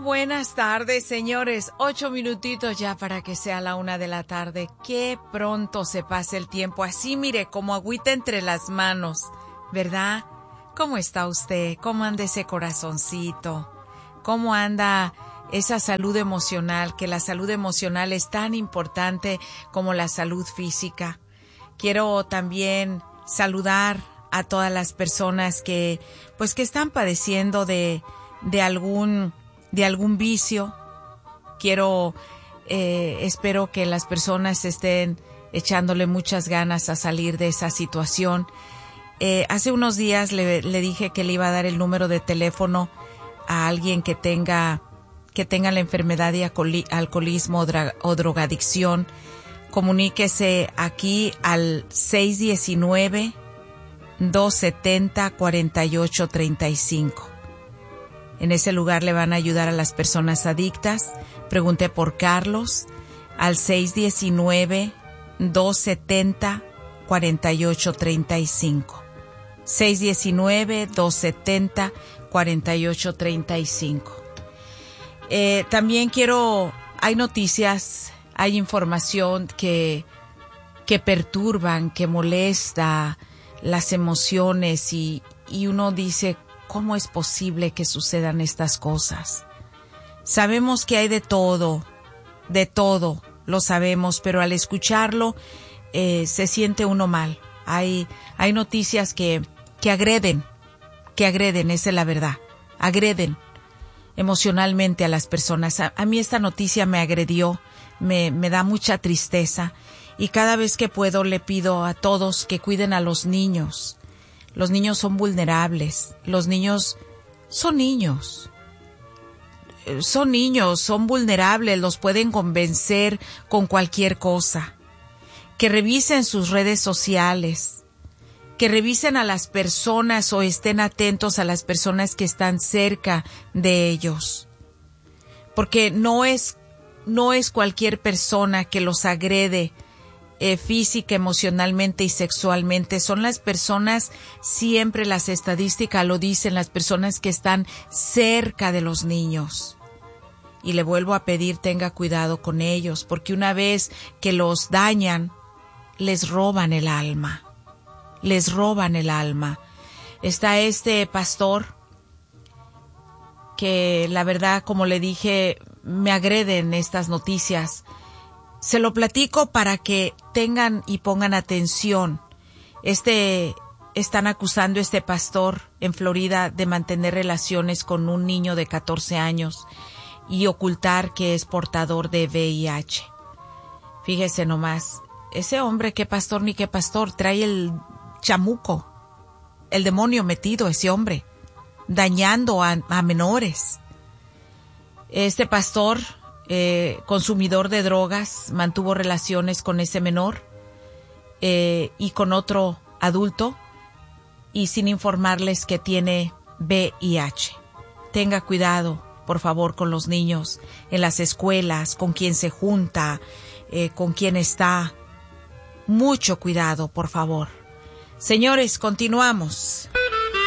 buenas tardes, señores. 8 minutitos ya para que sea la 1 de la tarde. Qué pronto se pasa el tiempo. Así, mire, como agüita entre las manos, ¿verdad? ¿Cómo está usted? ¿Cómo anda ese corazoncito? ¿Cómo anda esa salud emocional? Que la salud emocional es tan importante como la salud física. Quiero también saludar a todas las personas que están padeciendo de algún vicio. Espero que las personas estén echándole muchas ganas a salir de esa situación. Hace unos días le dije que le iba a dar el número de teléfono a alguien que tenga la enfermedad de alcoholismo o drogadicción. Comuníquese aquí al 619-270-4835. En ese lugar le van a ayudar a las personas adictas. Pregunte por Carlos al 619-270-4835. 619-270-4835. También hay noticias, hay información que perturban, que molesta las emociones y uno dice, ¿cómo es posible que sucedan estas cosas? Sabemos que hay de todo, lo sabemos, pero al escucharlo se siente uno mal. Hay noticias que agreden, esa es la verdad, agreden emocionalmente a las personas. A mí esta noticia me agredió, me da mucha tristeza y cada vez que puedo le pido a todos que cuiden a los niños. Los niños son vulnerables, los niños son niños, son vulnerables, los pueden convencer con cualquier cosa. Que revisen sus redes sociales, que revisen a las personas o estén atentos a las personas que están cerca de ellos. Porque no es cualquier persona que los agrede física, emocionalmente y sexualmente. Son las personas, siempre las estadísticas lo dicen, las personas que están cerca de los niños. Y le vuelvo a pedir, tenga cuidado con ellos, porque una vez que los dañan, les roban el alma. Está este pastor que la verdad, como le dije, me agreden estas noticias. Se lo platico para que tengan y pongan atención. Están acusando a este pastor en Florida de mantener relaciones con un niño de 14 años y ocultar que es portador de VIH. Fíjese nomás, ese hombre, qué pastor ni qué pastor, trae el chamuco, el demonio metido, ese hombre, dañando a menores. Este pastor, consumidor de drogas, mantuvo relaciones con ese menor y con otro adulto y sin informarles que tiene VIH. Tenga cuidado, por favor, con los niños en las escuelas, con quién se junta, con quién está. Mucho cuidado, por favor. Señores, continuamos.